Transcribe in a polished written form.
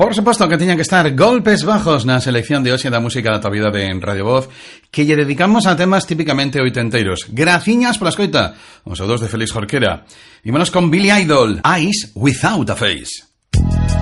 Por suposto que tiñan que estar Golpes Bajos na selección de hoxe da música da tua vida en Radio Voz, que lle dedicamos a temas típicamente oitenteiros. Graciñas pola escoita, os audos de Félix Jorquera. Ímonos con Billy Idol, Eyes Without a Face.